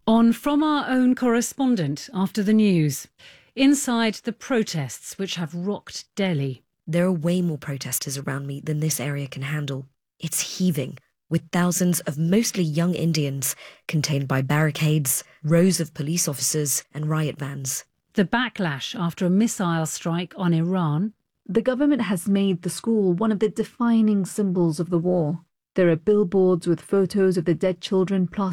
On From Our Own correspondent after the news. Inside the protests which have rocked Delhi. There are way more protesters around me than this area can handle. It's heaving, with thousands of mostly young Indians contained by barricades, rows of police officers and riot vans. The backlash after a missile strike on Iran. The government has made the school one of the defining symbols of the war. There are billboards with photos of the dead children plastered